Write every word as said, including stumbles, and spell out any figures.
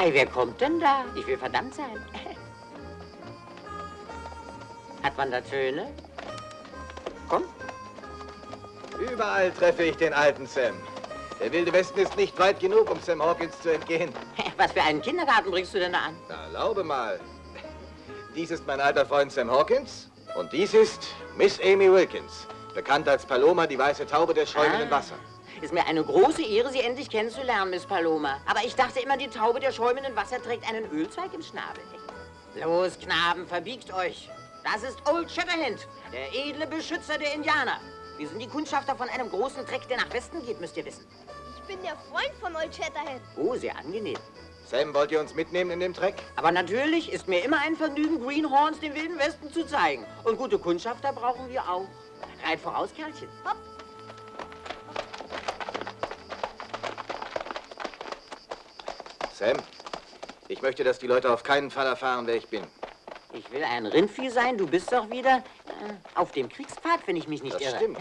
Ei, wer kommt denn da? Ich will verdammt sein. Hat man da Töne? Komm. Überall treffe ich den alten Sam. Der Wilde Westen ist nicht weit genug, um Sam Hawkins zu entgehen. Was für einen Kindergarten bringst du denn da an? Na, erlaube mal. Dies ist mein alter Freund Sam Hawkins und dies ist Miss Amy Wilkins, bekannt als Paloma, die weiße Taube des schäumenden Ah. Wasser. Ist mir eine große Ehre, Sie endlich kennenzulernen, Miss Paloma. Aber ich dachte immer, die Taube der schäumenden Wasser trägt einen Ölzweig im Schnabel. Los, Knaben, verbiegt euch. Das ist Old Shatterhand, der edle Beschützer der Indianer. Wir sind die Kundschafter von einem großen Treck, der nach Westen geht, müsst ihr wissen. Ich bin der Freund von Old Shatterhand. Oh, sehr angenehm. Sam, wollt ihr uns mitnehmen in dem Treck? Aber natürlich ist mir immer ein Vergnügen, Greenhorns dem Wilden Westen zu zeigen. Und gute Kundschafter brauchen wir auch. Reit voraus, Kerlchen. Hopp. Sam, ich möchte, dass die Leute auf keinen Fall erfahren, wer ich bin. Ich will ein Rindvieh sein, du bist doch wieder äh, auf dem Kriegspfad, wenn ich mich nicht Das irre. stimmt.